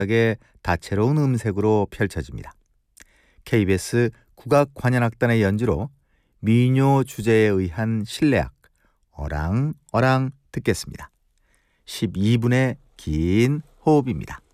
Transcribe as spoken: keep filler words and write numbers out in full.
게 다채로운 음색으로 펼쳐집니다. 케이비에스 국악관현악단의 연주로 민요 주제에 의한 실내악 어랑 어랑 듣겠습니다. 십이 분의 긴 호흡입니다.